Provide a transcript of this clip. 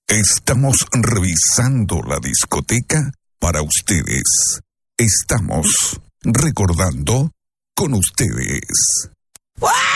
Estamos revisando la discoteca para ustedes. Estamos recordando con ustedes. ¡Wow!